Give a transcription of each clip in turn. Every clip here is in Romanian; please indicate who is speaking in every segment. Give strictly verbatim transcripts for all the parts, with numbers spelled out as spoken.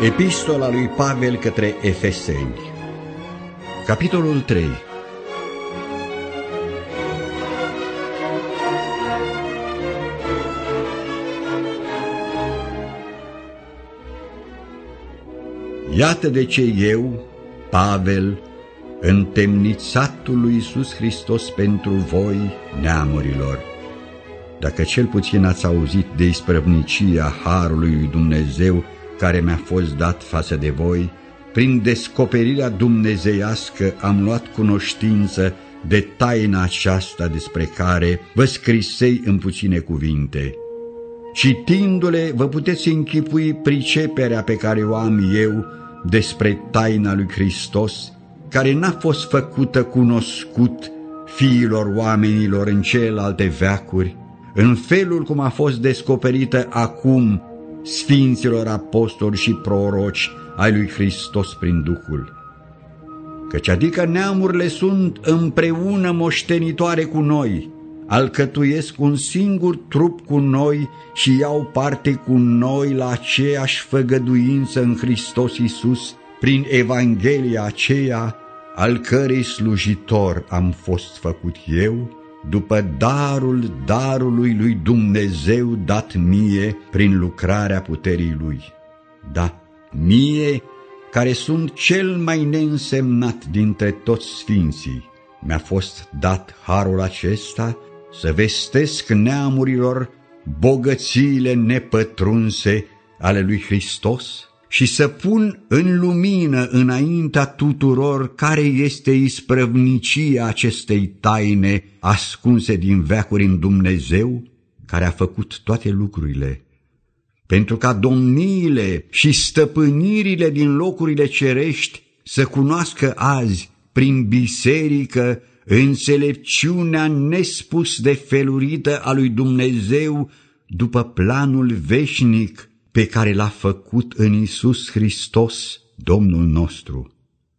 Speaker 1: Epistola lui Pavel către Efeseni, capitolul trei. Iată de ce eu, Pavel, întemnițatul lui Iisus Hristos pentru voi, neamurilor, dacă cel puțin ați auzit de isprăvnicia harului lui Dumnezeu care mi-a fost dat față de voi, prin descoperirea dumnezeiască am luat cunoștință de taina aceasta despre care vă scrisei în puține cuvinte. Citindu-le, vă puteți închipui priceperea pe care o am eu despre taina lui Hristos, care n-a fost făcută cunoscut fiilor oamenilor în celelalte veacuri, în felul cum a fost descoperită acum sfinților apostoli și proroci ai lui Hristos prin Duhul. Căci adică neamurile sunt împreună moștenitoare cu noi, alcătuiesc un singur trup cu noi și iau parte cu noi la aceeași făgăduință în Hristos Iisus, prin Evanghelia aceea, al cărei slujitor am fost făcut eu, după darul darului lui Dumnezeu dat mie prin lucrarea puterii Lui. Da, mie, care sunt cel mai neînsemnat dintre toți sfinții, mi-a fost dat harul acesta să vestesc neamurilor bogățiile nepătrunse ale lui Hristos și să pun în lumină înaintea tuturor care este isprăvnicia acestei taine ascunse din veacuri în Dumnezeu, care a făcut toate lucrurile, pentru ca domniile și stăpânirile din locurile cerești să cunoască azi, prin biserică, înțelepciunea nespus de felurită a lui Dumnezeu după planul veșnic pe care l-a făcut în Iisus Hristos, Domnul nostru.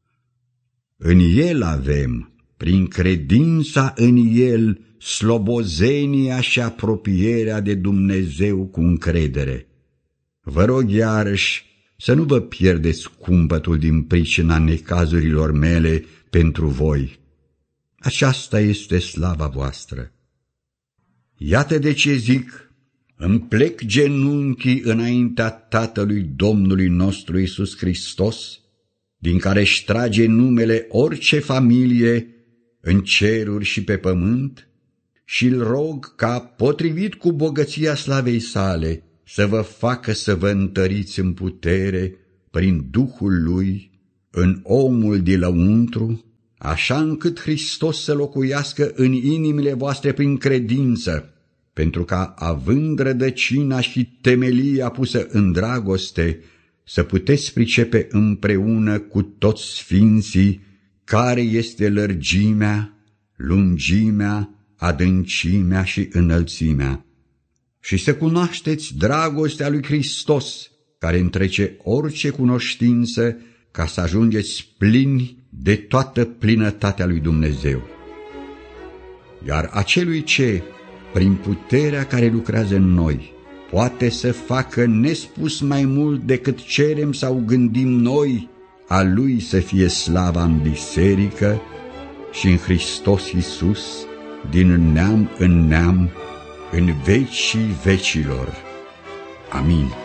Speaker 1: În El avem, prin credința în El, slobozenia și apropierea de Dumnezeu cu încredere. Vă rog iarăși să nu vă pierdeți cumpătul din pricina necazurilor mele pentru voi. Aceasta este slava voastră. Iată de ce zic: îmi plec genunchii înaintea Tatălui Domnului nostru Iisus Hristos, din care își trage numele orice familie în ceruri și pe pământ, și îl rog ca, potrivit cu bogăția slavei sale, să vă facă să vă întăriți în putere prin Duhul Lui, în omul de lăuntru, așa încât Hristos să locuiască în inimile voastre prin credință, pentru ca, având rădăcina și temelia pusă în dragoste, să puteți pricepe împreună cu toți sfinții care este lărgimea, lungimea, adâncimea și înălțimea, și să cunoașteți dragostea lui Hristos, care întrece orice cunoștință, ca să ajungeți plini de toată plinătatea lui Dumnezeu. Iar acelui ce, prin puterea care lucrează în noi, poate să facă nespus mai mult decât cerem sau gândim noi, a Lui să fie slava în biserică și în Hristos Iisus, din neam în neam, în vecii vecilor. Amin.